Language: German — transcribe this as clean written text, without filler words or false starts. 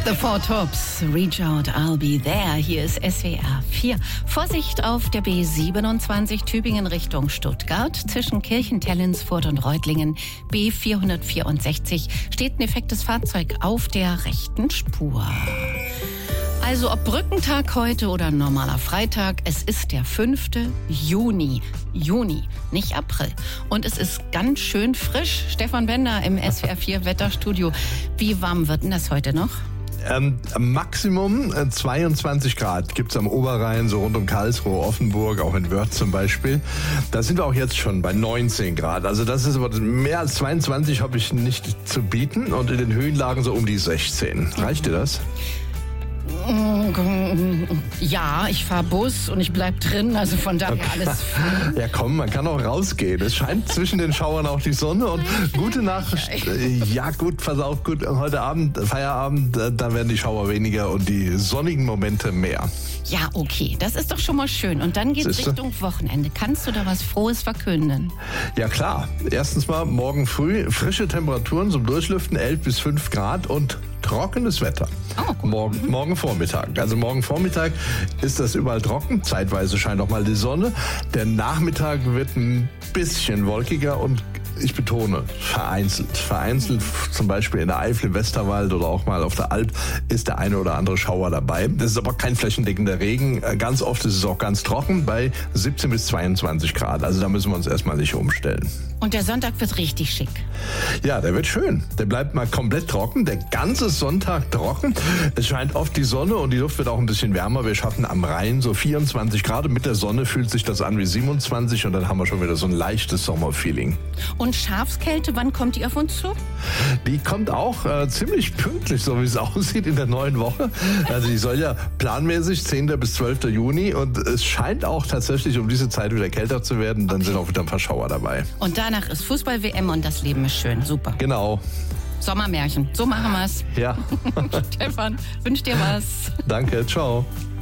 The Four Tops, Reach Out, I'll Be There. Hier ist SWR 4. Vorsicht auf der B27 Tübingen Richtung Stuttgart. Zwischen Kirchentellensfurt und Reutlingen B464 steht ein defektes Fahrzeug auf der rechten Spur. Also ob Brückentag heute oder ein normaler Freitag, es ist der 5. Juni. Juni, nicht April. Und es ist ganz schön frisch. Stefan Bender im SWR 4 Wetterstudio. Wie warm wird denn das heute noch? Maximum 22 Grad gibt es am Oberrhein, so rund um Karlsruhe, Offenburg, auch in Wörth zum Beispiel. Da sind wir auch jetzt schon bei 19 Grad. Also das ist aber mehr als 22 habe ich nicht zu bieten und in den Höhenlagen so um die 16. Reicht dir das? Ja, ich fahre Bus und ich bleib drin, also von daher alles fein. Ja komm, man kann auch rausgehen. Es scheint zwischen den Schauern auch die Sonne und gute Nachricht. Ja gut, pass auf, gut, heute Abend, Feierabend, da werden die Schauer weniger und die sonnigen Momente mehr. Ja, okay, das ist doch schon mal schön. Und dann geht's Richtung Wochenende. Kannst du da was Frohes verkünden? Ja klar. Erstens mal morgen früh frische Temperaturen zum Durchlüften, 11 bis 5 Grad und trockenes Wetter. Morgen Vormittag. Also morgen Vormittag ist das überall trocken. Zeitweise scheint auch mal die Sonne. Der Nachmittag wird ein bisschen wolkiger und ich betone, vereinzelt. Vereinzelt, zum Beispiel in der Eifel, im Westerwald oder auch mal auf der Alp, ist der eine oder andere Schauer dabei. Das ist aber kein flächendeckender Regen. Ganz oft ist es auch ganz trocken bei 17 bis 22 Grad. Also da müssen wir uns erstmal nicht umstellen. Und der Sonntag wird richtig schick. Ja, der wird schön. Der bleibt mal komplett trocken. Der ganze Sonntag trocken. Es scheint oft die Sonne und die Luft wird auch ein bisschen wärmer. Wir schaffen am Rhein so 24 Grad. Mit der Sonne fühlt sich das an wie 27 und dann haben wir schon wieder so ein leichtes Sommerfeeling. Und Schafskälte, wann kommt die auf uns zu? Die kommt auch ziemlich pünktlich, so wie es aussieht, in der neuen Woche. Also die soll ja planmäßig 10. bis 12. Juni und es scheint auch tatsächlich um diese Zeit wieder kälter zu werden. Dann sind auch wieder ein paar Schauer dabei. Und danach ist Fußball-WM und das Leben ist schön. Super. Genau. Sommermärchen. So machen wir's. Ja. Stefan, wünsch dir was. Danke, ciao.